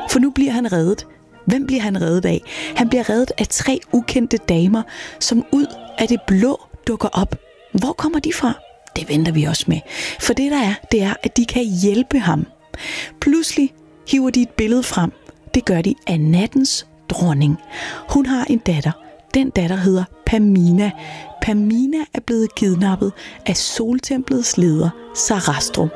For nu bliver han reddet. Hvem bliver han reddet af? Han bliver reddet af 3 ukendte damer, som ud af det blå dukker op. Hvor kommer de fra? Det venter vi også med. For det der er, det er, at de kan hjælpe ham. Pludselig hiver de et billede frem. Det gør de af nattens dronning. Hun har en datter. Den datter hedder Pamina. Pamina er blevet kidnappet af Soltemplets leder, Sarastro.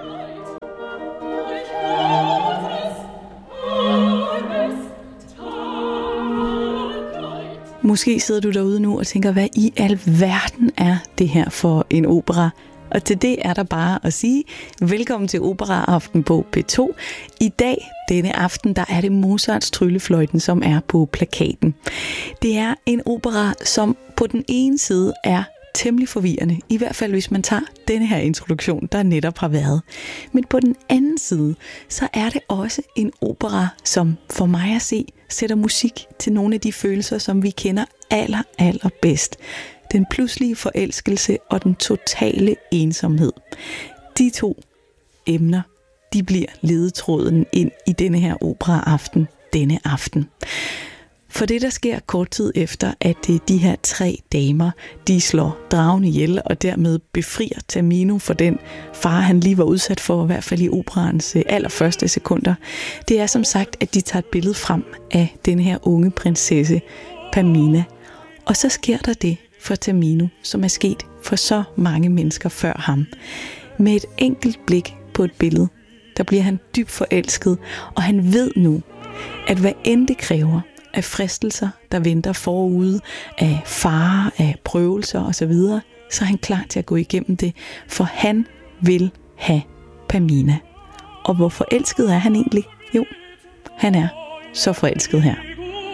Måske sidder du derude nu og tænker, hvad i alverden er det her for en opera? Og til det er der bare at sige, velkommen til Operaaften på P2. I dag, denne aften, der er det Mozarts Tryllefløjten, som er på plakaten. Det er en opera, som på den ene side er temmelig forvirrende, i hvert fald hvis man tager denne her introduktion, der netop har været. Men på den anden side, så er det også en opera, som for mig at se, sætter musik til nogle af de følelser, som vi kender allerbedst. Den pludselige forelskelse og den totale ensomhed. De 2 emner, de bliver ledetråden ind i denne her operaaften, denne aften. For det, der sker kort tid efter, at de her 3 damer, de slår dragen ihjel og dermed befrier Tamino for den fare, han lige var udsat for, i hvert fald i operaens allerførste sekunder, det er som sagt, at de tager et billede frem af den her unge prinsesse, Pamina. Og så sker der det for Tamino, som er sket for så mange mennesker før ham. Med et enkelt blik på et billede, der bliver han dybt forelsket, og han ved nu, at hvad end det kræver af fristelser, der venter forude, af farer, af prøvelser osv., så er han klar til at gå igennem det, for han vil have Pamina. Og hvor forelsket er han egentlig? Jo, han er så forelsket her.